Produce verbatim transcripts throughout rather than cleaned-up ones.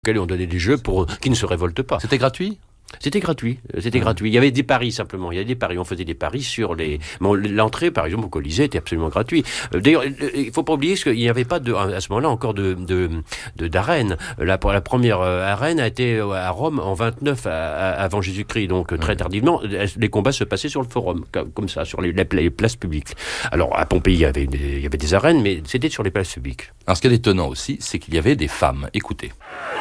auxquels on donnait des jeux pour qu'ils ne se révoltent pas. C'était gratuit ? C'était gratuit, c'était mmh. gratuit. Il y avait des paris simplement, il y avait des paris, on faisait des paris sur les... Bon, l'entrée, par exemple, au Colisée était absolument gratuite. D'ailleurs, il ne faut pas oublier qu'il n'y avait pas, de, à ce moment-là, encore de, de, de, d'arène. La, la première arène a été à Rome en vingt-neuf à, à, avant Jésus-Christ, donc très tardivement. Les combats se passaient sur le forum, comme ça, sur les, les places publiques. Alors, à Pompéi, il y avait des, il y avait des arènes, mais c'était sur les places publiques. Alors, ce qui est étonnant aussi, c'est qu'il y avait des femmes. Écoutez.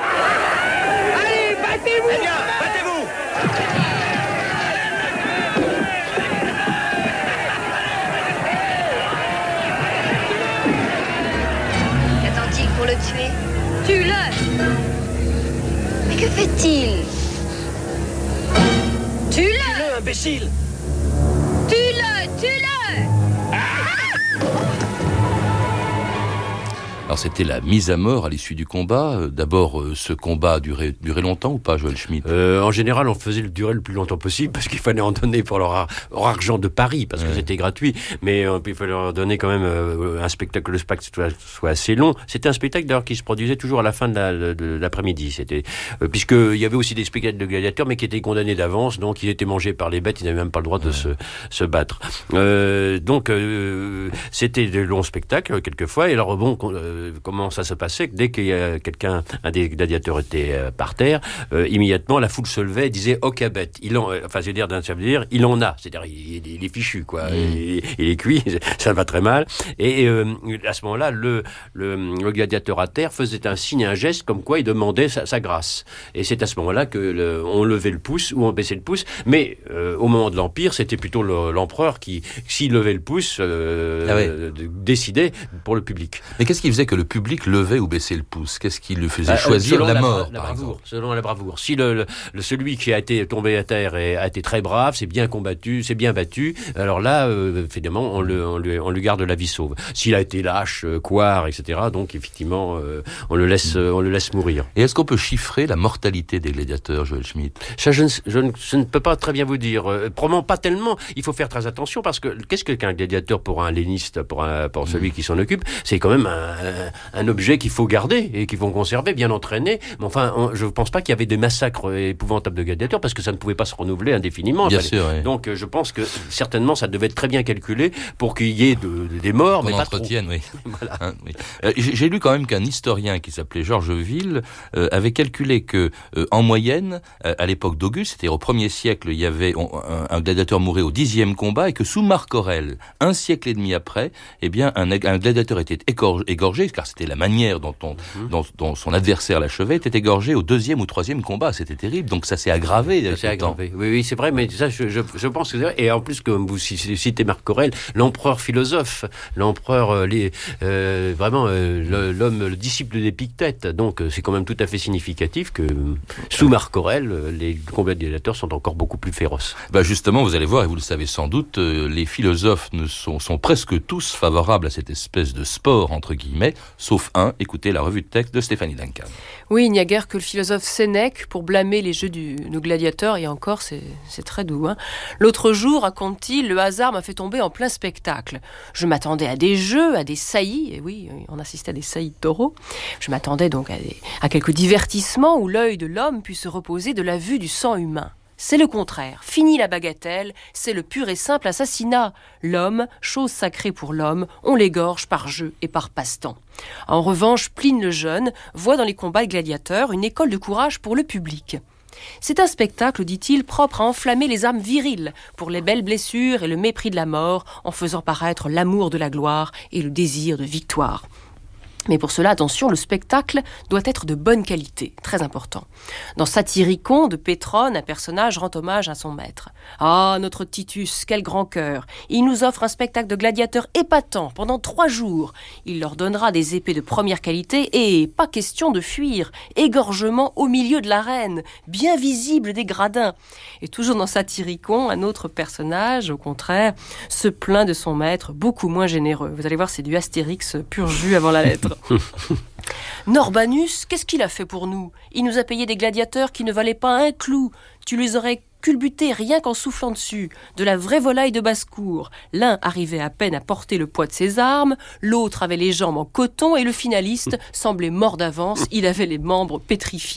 Pour le tuer. Tue-le. Mais que fait-il? Tue-le. Tue-le, imbécile. Tue-le, tue-le. Alors c'était la mise à mort à l'issue du combat. D'abord, ce combat a duré, duré longtemps ou pas, Joël Schmitt ? euh, En général, on faisait le durer le plus longtemps possible parce qu'il fallait en donner pour leur, leur argent de pari, parce que ouais. c'était gratuit. Mais euh, il fallait leur donner quand même euh, un spectacle, le spectacle soit, soit assez long. C'était un spectacle d'ailleurs qui se produisait toujours à la fin de, la, de, de l'après-midi. C'était euh, puisqu'il y avait aussi des spectacles de gladiateurs, mais qui étaient condamnés d'avance, donc ils étaient mangés par les bêtes, ils n'avaient même pas le droit de ouais. se, se battre. Euh, donc euh, c'était de longs spectacles quelquefois. Et alors bon. Euh, Comment ça se passait? Dès qu'il y a quelqu'un, un des gladiateurs était euh, par terre, euh, immédiatement la foule se levait et disait « Ok, bête ». Il en, euh, enfin, je veux dire, ça veut dire, il en a. C'est-à-dire, il, il est fichu, quoi. Mmh. Il, il est cuit, ça va très mal. Et euh, à ce moment-là, le, le, le gladiateur à terre faisait un signe, un geste, comme quoi il demandait sa, sa grâce. Et c'est à ce moment-là que le, on levait le pouce ou on baissait le pouce. Mais euh, au moment de l'Empire, c'était plutôt le, l'empereur qui, s'il levait le pouce, euh, ah ouais. euh, décidait pour le public. Mais qu'est-ce qui faisait que le public levait ou baissait le pouce? Qu'est-ce qui lui faisait choisir euh, la, la mort, la par bravoure, exemple selon la bravoure. Si le, le, le, celui qui a été tombé à terre et a été très brave, c'est bien combattu, c'est bien battu, alors là, euh, finalement, on, le, on, lui, on lui garde la vie sauve. S'il a été lâche, euh, couard, et cetera, donc effectivement, euh, on, le laisse, euh, on le laisse mourir. Et est-ce qu'on peut chiffrer la mortalité des gladiateurs, Joël Schmitt? Ça, je ne, je, ne, je ne peux pas très bien vous dire. Euh, probablement pas tellement. Il faut faire très attention parce que qu'est-ce qu'un gladiateur pour un helléniste, pour, un, pour celui mmh. qui s'en occupe? C'est quand même un, un, un objet qu'il faut garder et qu'il faut conserver, bien entraîné. Mais enfin, on, je ne pense pas qu'il y avait des massacres épouvantables de gladiateurs parce que ça ne pouvait pas se renouveler indéfiniment. Bien sûr, oui. Donc, euh, je pense que certainement, ça devait être très bien calculé pour qu'il y ait de, de, des morts, qu'on mais pas entretienne, trop. Oui. Voilà. Hein, oui. Euh, j'ai, j'ai lu quand même qu'un historien qui s'appelait Georges Ville euh, avait calculé que, euh, en moyenne, euh, à l'époque d'Auguste, c'est-à-dire au premier siècle, il y avait on, un, un gladiateur mourait au dixième combat et que sous Marc Aurèle, un siècle et demi après, eh bien, un, un gladiateur était égorgé, égorgé, car c'était la manière dont, on, mmh. dont, dont son adversaire l'achevait, était égorgé au deuxième ou troisième combat. C'était terrible. Donc ça s'est aggravé. Ça s'est aggravé. Oui, oui, c'est vrai, mais ça, je, je, je pense que c'est vrai. Et en plus, comme vous citez Marc Aurèle, l'empereur philosophe, l'empereur, euh, les, euh, vraiment, euh, l'homme, le disciple d'Épictète. Donc, c'est quand même tout à fait significatif que sous Marc Aurèle, les combats de gladiateurs sont encore beaucoup plus féroces. Bah justement, vous allez voir, et vous le savez sans doute, euh, les philosophes ne sont, sont presque tous favorables à cette espèce de sport, entre guillemets, sauf un. Écoutez la revue de texte de Stéphanie Duncan. Oui, il n'y a guère que le philosophe Sénèque pour blâmer les jeux du, du gladiateur, et encore, c'est, c'est très doux. Hein. L'autre jour, raconte-t-il, le hasard m'a fait tomber en plein spectacle. Je m'attendais à des jeux, à des saillies, et oui, on assistait à des saillies de taureaux. Je m'attendais donc à, des, à quelques divertissements où l'œil de l'homme puisse se reposer de la vue du sang humain. C'est le contraire. Fini la bagatelle, c'est le pur et simple assassinat. L'homme, chose sacrée pour l'homme, on l'égorge par jeu et par passe-temps. En revanche, Pline le Jeune voit dans les combats de gladiateurs une école de courage pour le public. C'est un spectacle, dit-il, propre à enflammer les âmes viriles pour les belles blessures et le mépris de la mort, en faisant paraître l'amour de la gloire et le désir de victoire. Mais pour cela, attention, le spectacle doit être de bonne qualité, très important. Dans Satyricon de Pétrone, un personnage rend hommage à son maître. Ah, notre Titus, quel grand cœur! Il nous offre un spectacle de gladiateurs épatant pendant trois jours. Il leur donnera des épées de première qualité et, pas question de fuir, égorgement au milieu de l'arène, bien visible des gradins. Et toujours dans Satyricon, un autre personnage, au contraire, se plaint de son maître, beaucoup moins généreux. Vous allez voir, c'est du Astérix pur jus avant la lettre. Norbanus, qu'est-ce qu'il a fait pour nous? Il nous a payé des gladiateurs qui ne valaient pas un clou. Tu les aurais culbutés rien qu'en soufflant dessus. De la vraie volaille de basse-cour. L'un arrivait à peine à porter le poids de ses armes, l'autre avait les jambes en coton et le finaliste semblait mort d'avance, il avait les membres pétrifiés.